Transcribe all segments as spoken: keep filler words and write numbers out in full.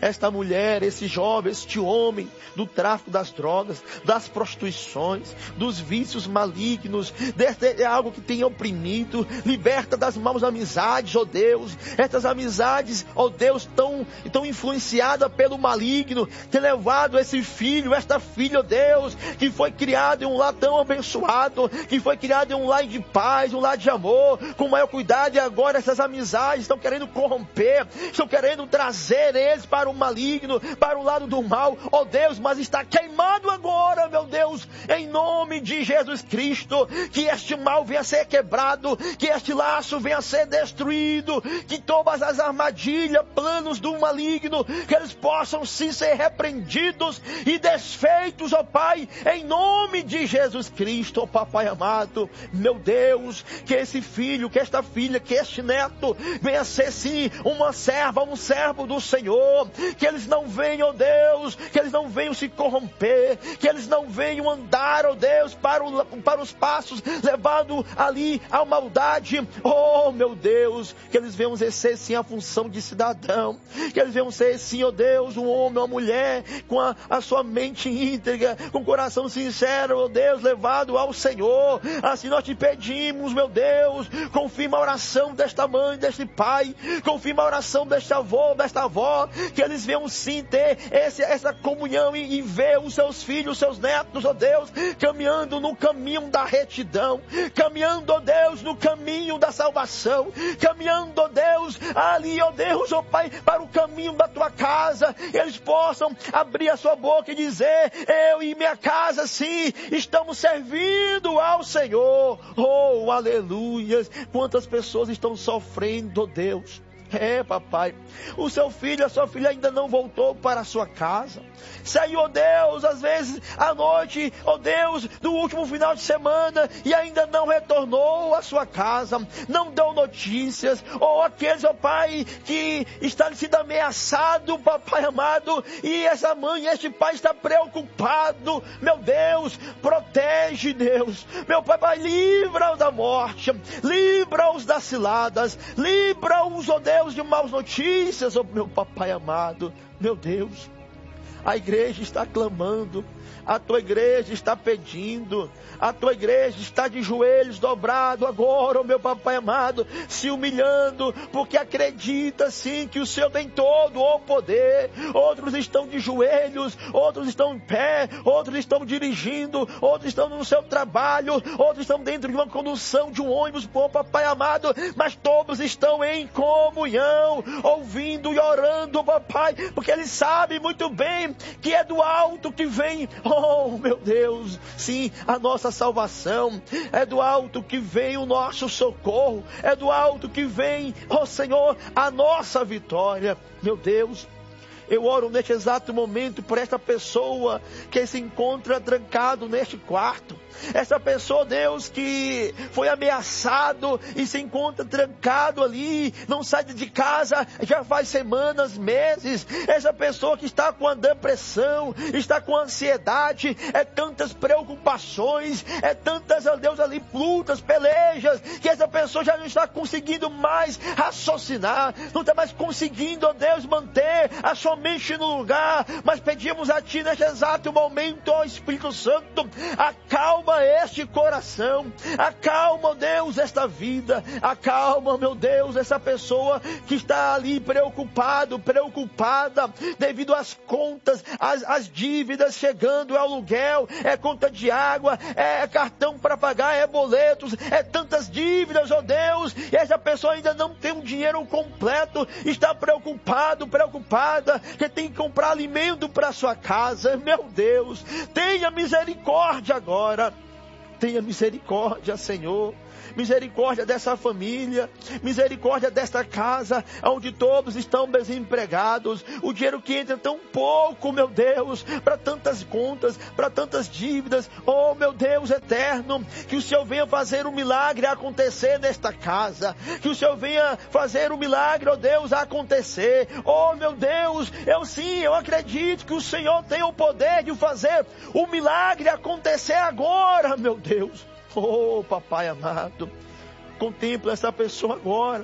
esta mulher, esse jovem, este homem, do tráfico das drogas, das prostituições, dos vícios malignos, deste, é algo que tem oprimido, liberta das maus amizades, ó Deus, estas amizades, ó Deus, tão, tão influenciadas pelo maligno, tem levado esse filho, esta filha, ó Deus, que foi criado em um lar tão abençoado, que foi criado em um lar de paz, um lar de amor, com maior cuidado, e agora essas amizades estão querendo corromper, estão querendo trazer eles para o maligno, para o lado do mal, ó Deus, mas está queimado agora, meu Deus, em nome de Jesus Cristo, que este mal venha a ser quebrado, que este laço venha a ser destruído, que todas as armadilhas, planos do maligno, que eles possam sim ser repreendidos e desfeitos, ó Pai, em nome de Jesus Cristo, ó Papai amado, meu Deus, que esse filho, que esta filha, que este neto venha a ser sim uma serva, um servo do Senhor, que eles não venham, ó Deus, que eles não venham se corromper, que eles não venham andar, ó Deus, para, o, para os passos, levando ali a maldade, oh meu Deus, que eles venham exercer sim a função de cidadão, que eles venham ser sim, ó Deus, um homem, uma mulher, com a, a sua mente íntegra, com o coração sincero, ó Deus, levado ao Senhor. Assim nós te pedimos, meu Deus, confirma a oração desta mãe, deste pai, confirma a oração deste avô, desta avó, que eles venham sim ter esse, essa comunhão e, e ver os seus filhos, os seus netos, ó Deus, caminhando no caminho da retidão, caminhando, ó Deus, no caminho da salvação, caminhando, ó Deus, ali, ó Deus, ó Pai, para o caminho da tua casa, eles possam abrir a sua boca e dizer: eu e minha casa, sim, estamos servindo ao Senhor. Oh, aleluia! Quantas pessoas estão sofrendo, ó Deus. É, papai, o seu filho, a sua filha ainda não voltou para a sua casa. Saiu, ó Deus, às vezes à noite, ó Deus, do último final de semana e ainda não retornou à sua casa, não deu notícias. Ou aqueles, ó Pai, que está sendo ameaçado, papai amado, e essa mãe, este pai está preocupado. Meu Deus, protege, Deus. Meu pai, Pai, livra-os da morte, livra-os das ciladas, livra-os, ó Deus, de maus notícias, ó meu papai amado. Meu Deus, a igreja está clamando, a tua igreja está pedindo, a tua igreja está de joelhos dobrado agora, ó meu papai amado, se humilhando, porque acredita sim que o Senhor tem todo o poder. Outros estão de joelhos, outros estão em pé, outros estão dirigindo, outros estão no seu trabalho, outros estão dentro de uma condução de um ônibus, pô, papai amado, mas todos estão em comunhão, ouvindo e orando, papai, porque eles sabem muito bem que é do alto que vem, oh meu Deus, sim, a nossa salvação, é do alto que vem o nosso socorro, é do alto que vem, ó Senhor, a nossa vitória. Meu Deus, eu oro neste exato momento por esta pessoa que se encontra trancado neste quarto. Essa pessoa, Deus, que foi ameaçado e se encontra trancado ali, não sai de casa já faz semanas, meses. Essa pessoa que está com a depressão, está com ansiedade, é tantas preocupações, é tantas, ó Deus, ali lutas, pelejas, que essa pessoa já não está conseguindo mais raciocinar, não está mais conseguindo, ó Deus, manter a sua mente no lugar. Mas pedimos a Ti neste exato momento, ó Espírito Santo, acalma este coração, acalma, Deus, esta vida, acalma, meu Deus, essa pessoa que está ali preocupado, preocupada, devido às contas, às, às dívidas chegando, é aluguel, é conta de água, é cartão para pagar, é boletos, é tantas dívidas, ó Deus, e essa pessoa ainda não tem um dinheiro completo, está preocupado, preocupada, que tem que comprar alimento para sua casa. Meu Deus, tenha misericórdia agora. Tenha misericórdia, Senhor. Misericórdia dessa família, misericórdia desta casa, onde todos estão desempregados. O dinheiro que entra é tão pouco, meu Deus, para tantas contas, para tantas dívidas. Oh, meu Deus eterno, que o Senhor venha fazer um milagre acontecer nesta casa. Que o Senhor venha fazer um milagre, oh Deus, acontecer. Oh, meu Deus, eu sim, eu acredito que o Senhor tem o poder de fazer o milagre acontecer agora, meu Deus. Oh, papai amado, contempla essa pessoa agora,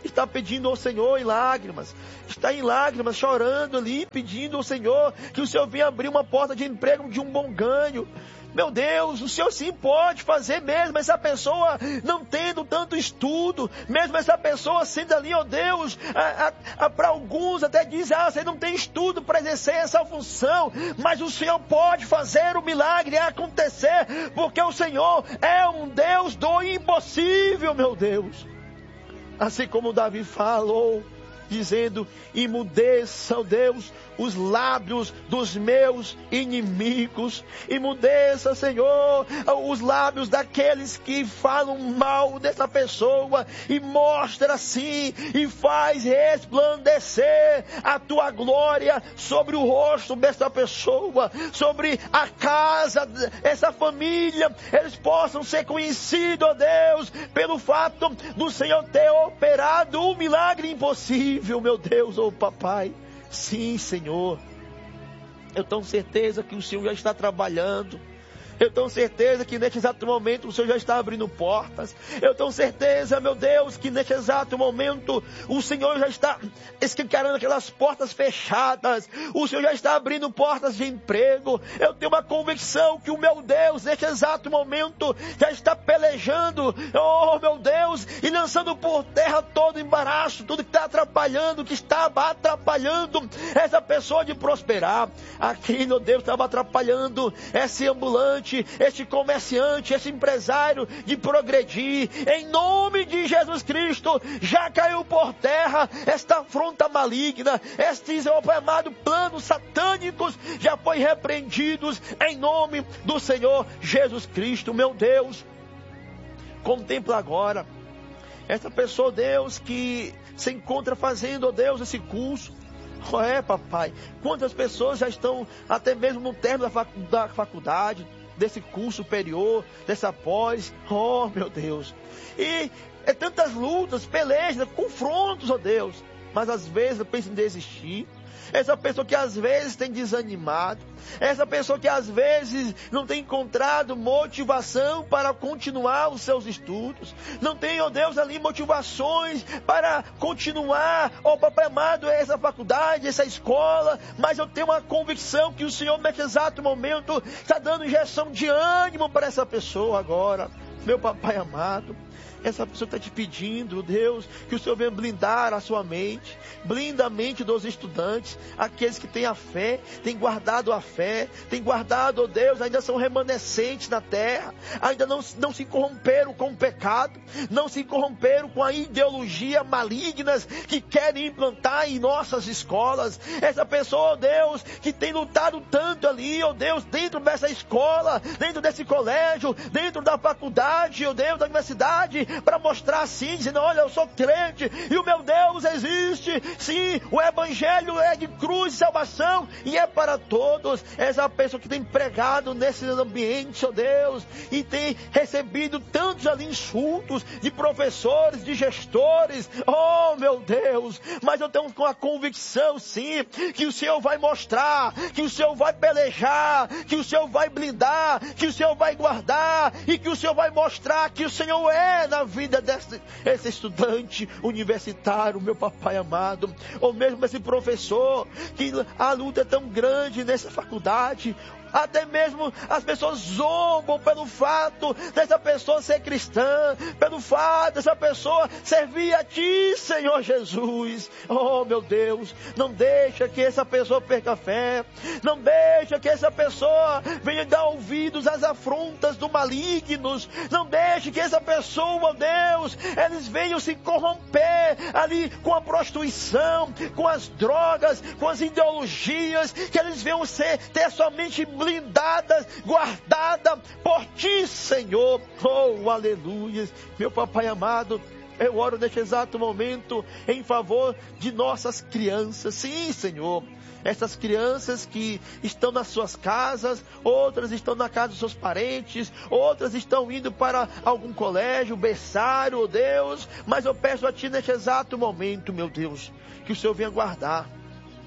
está pedindo ao Senhor em lágrimas, está em lágrimas, chorando ali, pedindo ao Senhor que o Senhor venha abrir uma porta de emprego de um bom ganho. Meu Deus, o Senhor sim pode fazer, mesmo essa pessoa não tendo tanto estudo, mesmo essa pessoa sendo ali, ó Deus, para alguns até dizem, ah, você não tem estudo para exercer essa função, mas o Senhor pode fazer o milagre acontecer, porque o Senhor é um Deus do impossível, meu Deus. Assim como Davi falou, dizendo, imudeça, ó Deus, os lábios dos meus inimigos, imudeça, Senhor, os lábios daqueles que falam mal dessa pessoa, e mostra assim, e faz resplandecer a tua glória sobre o rosto dessa pessoa, sobre a casa, essa família, eles possam ser conhecidos, ó Deus, pelo fato do Senhor ter operado um milagre impossível, meu Deus, ó Papai. Sim, Senhor, eu tenho certeza que o Senhor já está trabalhando. Eu tenho certeza que neste exato momento o Senhor já está abrindo portas. Eu tenho certeza, meu Deus, que neste exato momento o Senhor já está escancarando aquelas portas fechadas. O Senhor já está abrindo portas de emprego. Eu tenho uma convicção que o meu Deus, neste exato momento, já está pelejando, oh meu Deus, e lançando por terra todo embaraço, tudo que está atrapalhando, que estava atrapalhando essa pessoa de prosperar. Aqui, meu Deus, estava atrapalhando esse ambulante, este comerciante, este empresário de progredir. Em nome de Jesus Cristo, já caiu por terra esta afronta maligna, estes, ó Pai amado, planos satânicos já foi repreendidos em nome do Senhor Jesus Cristo. Meu Deus, contempla agora essa pessoa, Deus, que se encontra fazendo, ó Deus, esse curso. Oh, é, Papai, quantas pessoas já estão até mesmo no término da faculdade, desse curso superior, dessa pós, oh meu Deus, e é tantas lutas, pelejas, confrontos, ó Deus, mas às vezes eu penso em desistir. Essa pessoa que às vezes tem desanimado, essa pessoa que às vezes não tem encontrado motivação para continuar os seus estudos, não tem, ó Deus, ali motivações para continuar, ó Papai amado, essa faculdade, essa escola, mas eu tenho uma convicção que o Senhor nesse exato momento está dando injeção de ânimo para essa pessoa agora. Meu Papai amado, essa pessoa está te pedindo, Deus, que o Senhor venha blindar a sua mente, blinda a mente dos estudantes, aqueles que têm a fé, têm guardado a fé, têm guardado, ó Deus, ainda são remanescentes na terra, ainda não, não se corromperam com o pecado, não se corromperam com a ideologia malignas que querem implantar em nossas escolas. Essa pessoa, ó Deus, que tem lutado tanto ali, ó Deus, dentro dessa escola, dentro desse colégio, dentro da faculdade, ó Deus, da universidade, para mostrar assim, dizendo, olha, eu sou crente, e o meu Deus existe, sim, o Evangelho é de cruz e salvação, e é para todos. Essa pessoa que tem pregado nesse ambiente, ó Deus, e tem recebido tantos ali insultos de professores, de gestores, oh meu Deus, mas eu tenho com a convicção, sim, que o Senhor vai mostrar, que o Senhor vai pelejar, que o Senhor vai blindar, que o Senhor vai guardar, e que o Senhor vai mostrar que o Senhor é na vida desse esse estudante universitário, meu Papai amado, ou mesmo esse professor, que a luta é tão grande nessa faculdade. Até mesmo as pessoas zombam pelo fato dessa pessoa ser cristã, pelo fato dessa pessoa servir a Ti, Senhor Jesus. Oh meu Deus, não deixa que essa pessoa perca a fé, não deixa que essa pessoa venha dar ouvidos às afrontas do malignos, não deixe que essa pessoa, oh Deus, eles venham se corromper ali com a prostituição, com as drogas, com as ideologias, que eles venham ser, ter somente blindadas, guardadas por Ti, Senhor. Oh, aleluia. Meu Papai amado, eu oro neste exato momento em favor de nossas crianças. Sim, Senhor. Essas crianças que estão nas suas casas, outras estão na casa dos seus parentes, outras estão indo para algum colégio, berçário, oh Deus. Mas eu peço a Ti neste exato momento, meu Deus, que o Senhor venha guardar,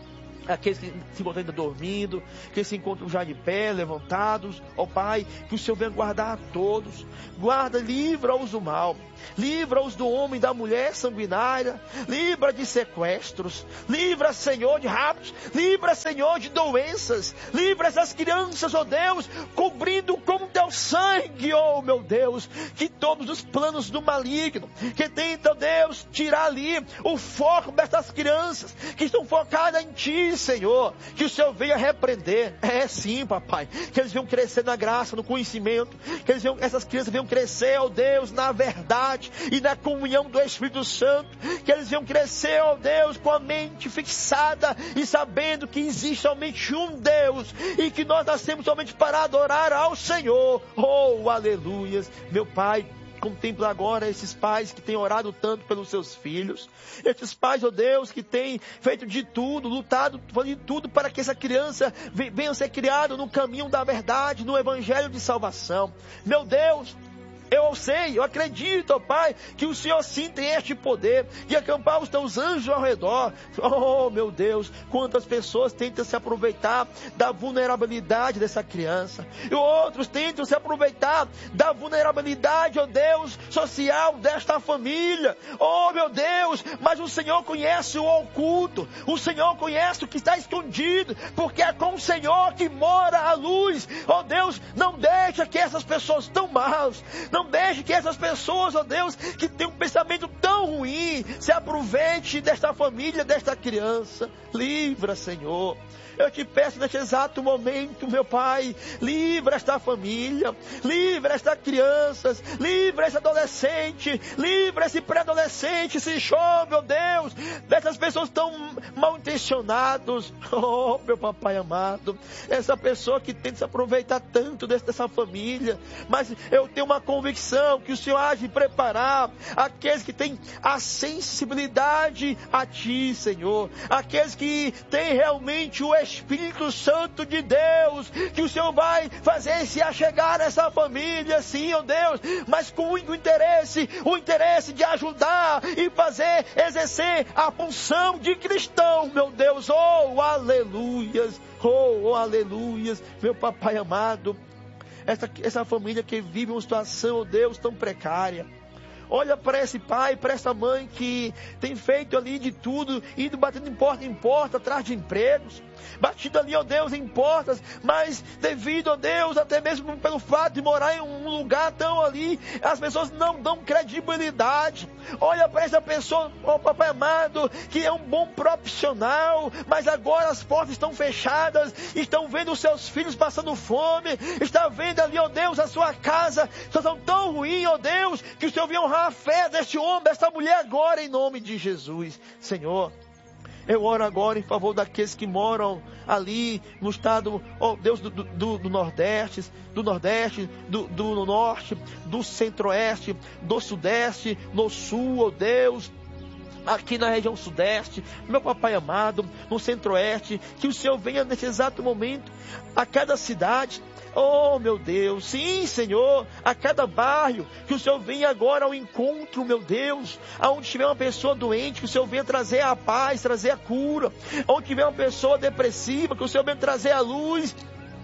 aqueles que se encontram ainda dormindo, que se encontram já de pé, levantados, ó Pai, que o Senhor venha guardar a todos, guarda, livra-os do mal, livra-os do homem e da mulher sanguinária, livra de sequestros, livra, Senhor, de raptos, livra, Senhor, de doenças, livra essas crianças, ó Deus, cobrindo com teu sangue, ó meu Deus, que todos os planos do maligno, que tenta, Deus, tirar ali o foco dessas crianças, que estão focadas em Ti, Senhor, que o Senhor venha repreender. É sim, papai, que eles venham crescer na graça, no conhecimento, que eles venham, essas crianças venham crescer, ó Deus, na verdade e na comunhão do Espírito Santo, que eles venham crescer, ó Deus, com a mente fixada e sabendo que existe somente um Deus e que nós nascemos somente para adorar ao Senhor. Oh, aleluias, meu Pai. Contempla agora esses pais que têm orado tanto pelos seus filhos. Esses pais, ó Deus, que têm feito de tudo, lutado de tudo para que essa criança venha ser criada no caminho da verdade, no evangelho de salvação. Meu Deus, eu sei, eu acredito, ó Pai, que o Senhor sim tem este poder de acampar os teus anjos ao redor. Oh, meu Deus, quantas pessoas tentam se aproveitar da vulnerabilidade dessa criança. E outros tentam se aproveitar da vulnerabilidade, ó Deus, social desta família. Oh, meu Deus, mas o Senhor conhece o oculto. O Senhor conhece o que está escondido, porque é com o Senhor que mora a luz. Oh, Deus, não deixa que essas pessoas tão maus, não deixe que essas pessoas, ó Deus, que têm um pensamento tão ruim, se aproveite desta família, desta criança. Livra, Senhor. Eu te peço neste exato momento, meu Pai, livra esta família, livra estas crianças, livra esse adolescente, livra esse pré-adolescente, esse jovem, meu Deus, dessas pessoas tão mal intencionadas. Oh, meu papai amado, essa pessoa que tenta se aproveitar tanto dessa família, mas eu tenho uma convicção que o Senhor há de preparar aqueles que têm a sensibilidade a Ti, Senhor, aqueles que têm realmente o Espírito Santo de Deus, que o Senhor vai fazer se achegar nessa família, sim, ó Deus, mas com o único interesse, o interesse de ajudar e fazer, exercer a função de cristão, meu Deus. Oh, aleluias, oh, oh aleluias, meu papai amado, essa, essa família que vive uma situação, oh Deus, tão precária. Olha para esse pai, para essa mãe que tem feito ali de tudo, indo batendo em porta em porta, atrás de empregos, batido ali, ó Deus, em portas, mas devido, ó Deus, até mesmo pelo fato de morar em um lugar tão ali, as pessoas não dão credibilidade. Olha para essa pessoa, ó papai amado, que é um bom profissional, mas agora as portas estão fechadas, estão vendo os seus filhos passando fome, está vendo ali, ó Deus, a sua casa, situação tão ruim, ó Deus, que o Senhor venha honrar a fé deste homem, desta mulher agora, em nome de Jesus. Senhor, eu oro agora em favor daqueles que moram ali no estado, oh Deus, do, do, do Nordeste, do Nordeste, do, do Norte, do Centro-Oeste, do Sudeste, no Sul, oh Deus, aqui na região Sudeste, meu papai amado, no Centro-Oeste, que o Senhor venha nesse exato momento a cada cidade. Oh, meu Deus, sim, Senhor, a cada bairro, que o Senhor venha agora ao encontro, meu Deus, aonde tiver uma pessoa doente, que o Senhor venha trazer a paz, trazer a cura, onde tiver uma pessoa depressiva, que o Senhor venha trazer a luz.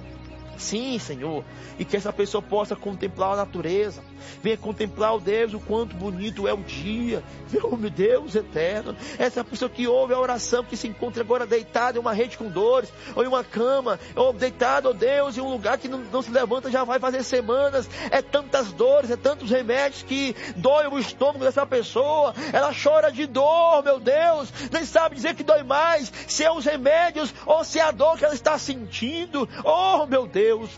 Sim, Senhor, e que essa pessoa possa contemplar a natureza, venha contemplar, ó Deus, o quanto bonito é o dia, meu Deus eterno, essa pessoa que ouve a oração, que se encontra agora deitada em uma rede com dores, ou em uma cama, ou deitada, ó Deus, em um lugar que não, não se levanta, já vai fazer semanas, é tantas dores, é tantos remédios que dói o estômago dessa pessoa, ela chora de dor, meu Deus, nem sabe dizer que dói mais, se é os remédios, ou se é a dor que ela está sentindo. Oh, meu Deus, Deus,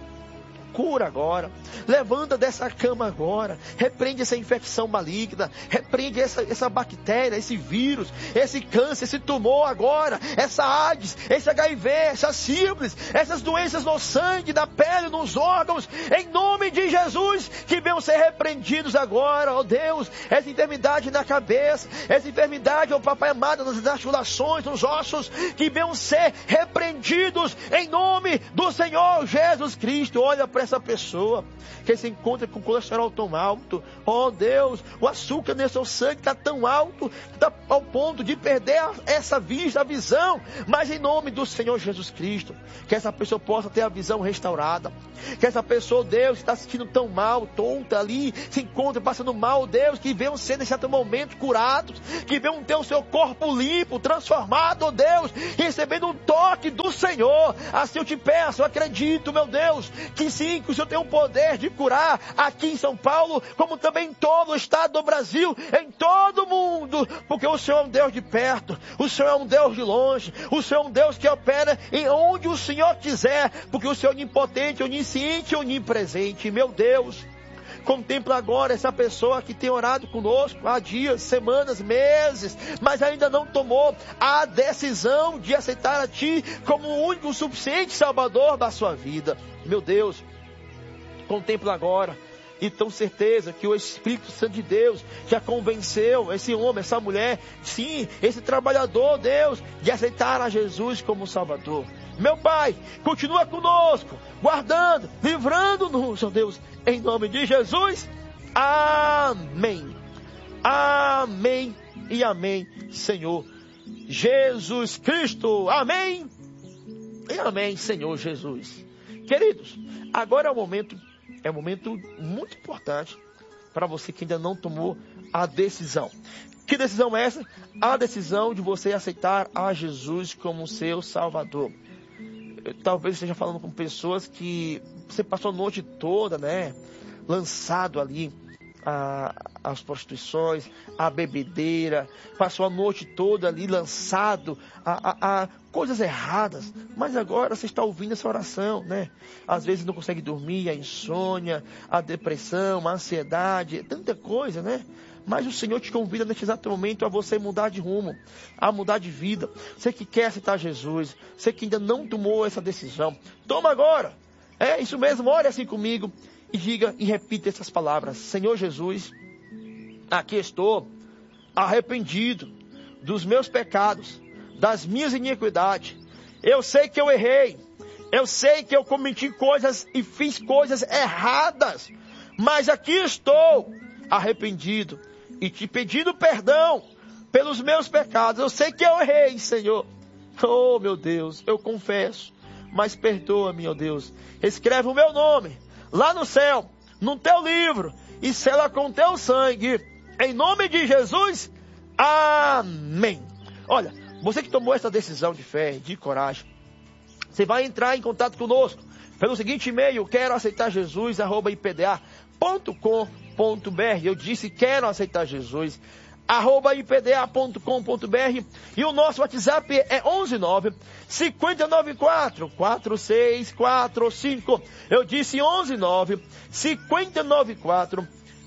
cura agora, levanta dessa cama agora, repreende essa infecção maligna, repreende essa, essa bactéria, esse vírus, esse câncer, esse tumor agora, essa AIDS, esse H I V, essa sífilis, essas doenças no sangue, na pele, nos órgãos, em nome de Jesus, que venham ser repreendidos agora, ó Deus, essa enfermidade na cabeça, essa enfermidade, ó papai amado, nas articulações, nos ossos, que venham ser repreendidos em nome do Senhor Jesus Cristo. Olha para essa pessoa que se encontra com colesterol tão alto. Oh Deus, o açúcar nesse seu sangue está tão alto, está ao ponto de perder essa vista, a visão. Mas em nome do Senhor Jesus Cristo, que essa pessoa possa ter a visão restaurada. Que essa pessoa, Deus, está se sentindo tão mal, tonta ali, se encontra passando mal, Deus, que venham ser nesse exato momento curados, que venham ter o seu corpo limpo, transformado, oh Deus, recebendo um toque do Senhor. Assim eu te peço, eu acredito, meu Deus, que sim, que o Senhor tem o poder de curar aqui em São Paulo, como também em todo o estado do Brasil, em todo o mundo, porque o Senhor é um Deus de perto, o Senhor é um Deus de longe, o Senhor é um Deus que opera em onde o Senhor quiser, porque o Senhor é onipotente, onisciente, onipresente. Meu Deus, contempla agora essa pessoa que tem orado conosco há dias, semanas, meses, mas ainda não tomou a decisão de aceitar a Ti como o único, suficiente Salvador da sua vida. Meu Deus, contempla agora e tenho certeza que o Espírito Santo de Deus já convenceu esse homem, essa mulher, sim, esse trabalhador, Deus, de aceitar a Jesus como Salvador. Meu Pai, continua conosco, guardando, livrando-nos, ó Deus, em nome de Jesus. Amém. Amém e amém, Senhor Jesus Cristo. Amém e amém, Senhor Jesus. Queridos, agora é o momento, é um momento muito importante para você que ainda não tomou a decisão. Que decisão é essa? A decisão de você aceitar a Jesus como seu Salvador. Eu, talvez esteja falando com pessoas que você passou a noite toda, né, lançado ali a, as prostituições, a bebedeira, passou a noite toda ali lançado a, a, a coisas erradas, mas agora você está ouvindo essa oração, né? Às vezes não consegue dormir, a insônia, a depressão, a ansiedade, tanta coisa, né? Mas o Senhor te convida neste exato momento a você mudar de rumo, a mudar de vida. Você que quer aceitar Jesus, você que ainda não tomou essa decisão, toma agora. É isso mesmo, ore assim comigo e diga e repita essas palavras. Senhor Jesus, aqui estou arrependido dos meus pecados, das minhas iniquidades. Eu sei que eu errei, eu sei que eu cometi coisas e fiz coisas erradas, mas aqui estou arrependido e te pedindo perdão pelos meus pecados. Eu sei que eu errei, Senhor. Oh, meu Deus, eu confesso, mas perdoa-me, ó Deus. Escreve o meu nome lá no céu, no teu livro, e sela com teu sangue. Em nome de Jesus, amém. Olha, você que tomou essa decisão de fé, de coragem, você vai entrar em contato conosco pelo seguinte e-mail: quero aceitar Jesus, arroba i p d a ponto com ponto b r. Eu disse quero aceitar Jesus, arroba i p d a ponto com ponto b r. E o nosso WhatsApp é onze nove, cinco nove quatro, quatro seis quatro cinco. Eu disse onze nove, cinco nove quatro,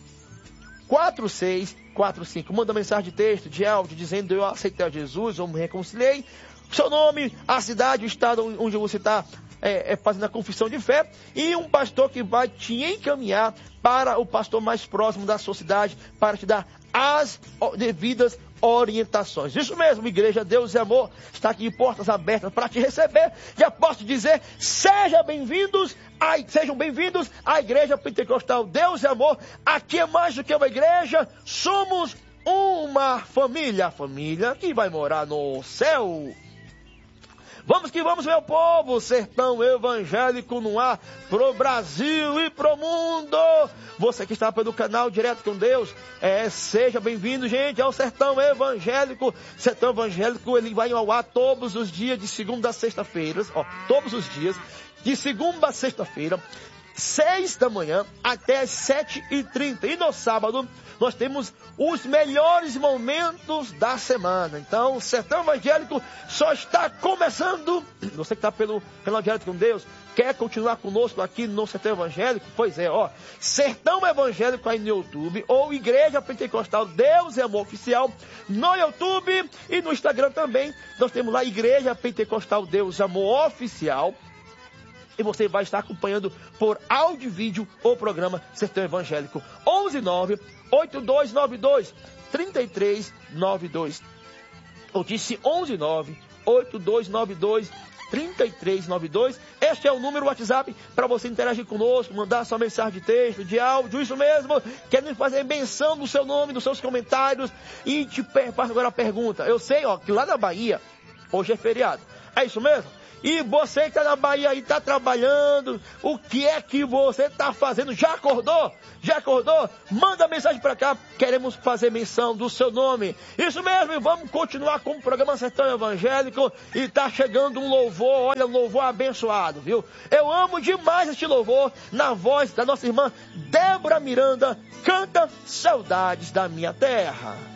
quatro seis quatro cinco. Manda mensagem de texto, de áudio, dizendo eu aceitei a Jesus, ou me reconciliei. Seu nome, a cidade, o estado onde você está é, é, fazendo a confissão de fé, e um pastor que vai te encaminhar para o pastor mais próximo da sua cidade para te dar as devidas orientações. Isso mesmo, Igreja Deus e Amor está aqui, portas abertas para te receber. Já posso dizer, seja bem-vindos, a, sejam bem-vindos à Igreja Pentecostal Deus e Amor. Aqui é mais do que uma igreja, somos uma família, a família que vai morar no céu. Vamos que vamos, meu povo, sertão evangélico no ar, pro Brasil e pro mundo. Você que está pelo canal Direto com Deus, é, seja bem-vindo, gente, ao sertão evangélico. Sertão evangélico, ele vai ao ar todos os dias, de segunda a sexta-feira, ó, todos os dias, de segunda a sexta-feira, seis da manhã até as sete e trinta. E no sábado, nós temos os melhores momentos da semana. Então, o Sertão Evangélico só está começando. Você que está pelo canal Direto com Deus, quer continuar conosco aqui no Sertão Evangélico? Pois é, ó, Sertão Evangélico aí no YouTube, ou Igreja Pentecostal Deus e Amor Oficial no YouTube e no Instagram também. Nós temos lá Igreja Pentecostal Deus e Amor Oficial. E você vai estar acompanhando por áudio e vídeo o programa Sertão Evangélico. onze nove, oito dois nove dois, três três nove dois. Eu disse onze nove, oito dois nove dois, três três nove dois. Este é o número WhatsApp para você interagir conosco, mandar sua mensagem de texto, de áudio, isso mesmo. Queremos fazer menção do seu nome, dos seus comentários. E te faço agora a pergunta. Eu sei, ó, que lá na Bahia, hoje é feriado. É isso mesmo? E você que está na Bahia aí, está trabalhando, o que é que você está fazendo? Já acordou? Já acordou? Manda mensagem para cá, queremos fazer menção do seu nome. Isso mesmo, e vamos continuar com o programa Sertão Evangélico. E está chegando um louvor, olha, um louvor abençoado, viu? Eu amo demais este louvor, na voz da nossa irmã Débora Miranda, canta Saudades da Minha Terra.